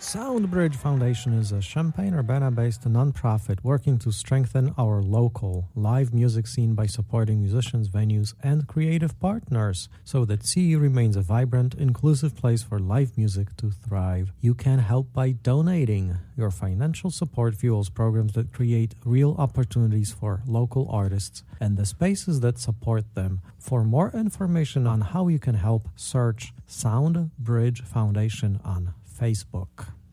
Soundbridge Foundation is a Champaign-Urbana-based nonprofit working to strengthen our local live music scene by supporting musicians, venues, and creative partners so that CE remains a vibrant, inclusive place for live music to thrive. You can help by donating. Your financial support fuels programs that create real opportunities for local artists and the spaces that support them. For more information on how you can help, search Soundbridge Foundation on Facebook.